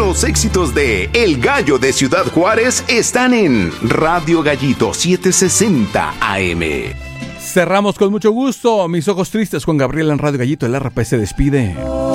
Los éxitos de El Gallo de Ciudad Juárez están en Radio Gallito 760 AM. Cerramos con mucho gusto Mis Ojos Tristes con Gabriela en Radio Gallito. El RP se despide.